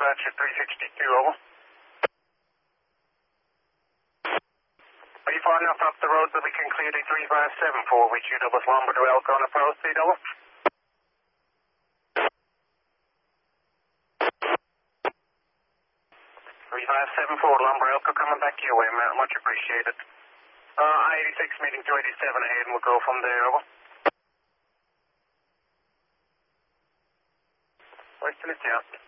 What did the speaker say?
dispatch at 362, over. Are you far enough up the road that we can clear the 3574, reach you double Lomber to Elk on a proceed, over? 3574, Lumber Elko coming back your way, man. Much appreciated. I-86 meeting 287 ahead, and we'll go from there, over. Western is out.